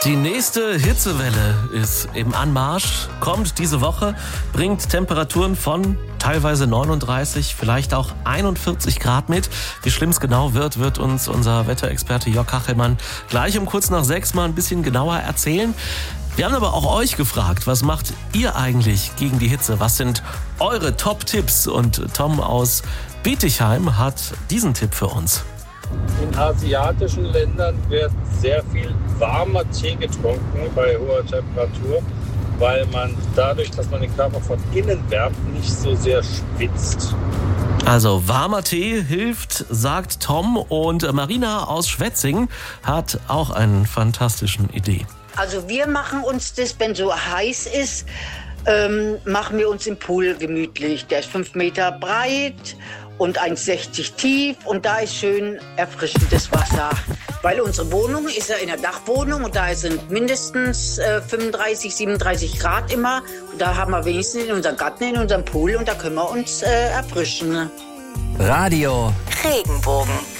Die nächste Hitzewelle ist im Anmarsch, kommt diese Woche, bringt Temperaturen von teilweise 39, vielleicht auch 41 Grad mit. Wie schlimm es genau wird uns unser Wetterexperte Jörg Kachelmann gleich um kurz nach 6 mal ein bisschen genauer erzählen. Wir haben aber auch euch gefragt, was macht ihr eigentlich gegen die Hitze? Was sind eure Top-Tipps? Und Tom aus Bietigheim hat diesen Tipp für uns. In asiatischen Ländern wird sehr viel warmer Tee getrunken bei hoher Temperatur, weil man dadurch, dass man den Körper von innen wärmt, nicht so sehr schwitzt. Also warmer Tee hilft, sagt Tom, und Marina aus Schwetzingen hat auch eine fantastische Idee. Also wir machen uns das, wenn so heiß ist, machen wir uns im Pool gemütlich. Der ist 5 Meter breit und 1,60 tief und da ist schön erfrischendes Wasser. Weil unsere Wohnung ist ja in der Dachwohnung und da sind mindestens 35, 37 Grad immer. Und da haben wir wenigstens in unserem Garten, in unserem Pool und da können wir uns erfrischen. Radio Regenbogen.